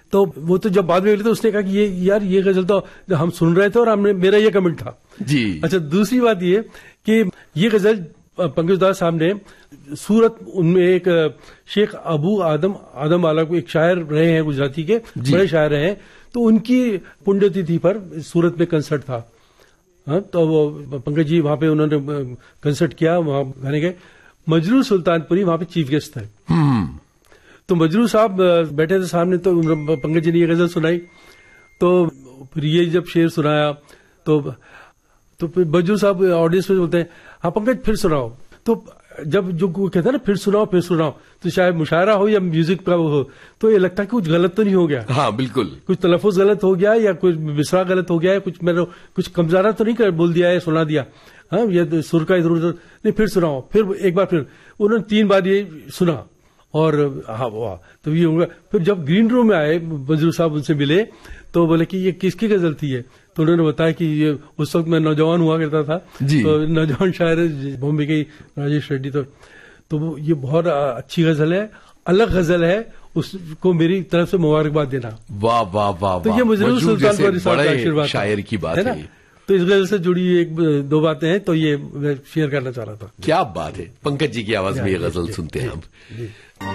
तो वो तो जब बाद में तो उसने कहा कि ये गजल तो हम सुन रहे थे और हमने मेरा ये कमेंट था जी। अच्छा, दूसरी बात ये कि ये गजल पंकज उधास साहब ने सूरत, उनमें एक शेख अबू आदम वाला को एक शायर रहे हैं गुजराती के, बड़े शायर रहे हैं, तो उनकी पुण्यतिथि पर सूरत में कंसर्ट था। हाँ, तो वो पंकज जी वहां पे उन्होंने कंसर्ट किया, वहां गाने गए। मजरू सुल्तानपुरी वहां पे चीफ गेस्ट थे। तो मजरू साहब बैठे थे सामने, तो पंकज जी ने ये गजल सुनाई। तो फिर ये जब शेर सुनाया तो फिर मजरू साहब ऑडियंस में बोलते हैं, हाँ पंकज फिर सुनाओ। तो जब जो कहता है ना फिर सुनाओ, तो शायद मुशायरा हो या म्यूजिक का हो, तो ये लगता है कि कुछ गलत तो नहीं हो गया। हाँ बिल्कुल, कुछ तलफ़ुज़ गलत हो गया या कुछ मिसरा गलत हो गया है, कुछ कमज़ारा तो नहीं बोल दिया है, सुना दिया। हाँ, ये सुर का इधर उधर नहीं, फिर सुनाओ। फिर एक बार फिर उन्होंने 3 बार ये सुना और हाँ वाह, तो ये होगा। फिर जब ग्रीन रूम में आए मजरू साहब, उनसे मिले तो बोले कि ये किसकी गजल थी ये, तो उन्होंने बताया कि ये उस वक्त मैं नौजवान हुआ करता था, तो नौजवान शायर बॉम्बे के राजेश रेड्डी, तो ये बहुत अच्छी गजल है, अलग गजल है, उसको मेरी तरफ से मुबारकबाद देना। वाह वाह वाह, तो ये मजरू सुल्तानपुरी साहब का आशीर्वाद शायर की बात है ना। तो इस गजल से जुड़ी 1-2 बातें हैं, तो ये मैं शेयर करना चाह रहा था। क्या बात है, पंकज जी की आवाज में ये गजल सुनते हैं हम।